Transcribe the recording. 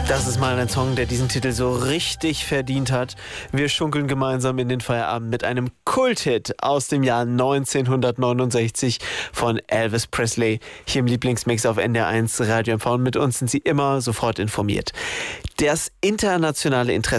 Das ist mal ein Song, der diesen Titel so richtig verdient hat. Wir schunkeln gemeinsam in den Feierabend mit einem Kulthit aus dem Jahr 1969 von Elvis Presley. Hier im Lieblingsmix auf NDR1 Radio MV. Und mit uns sind Sie immer sofort informiert. Das internationale Interesse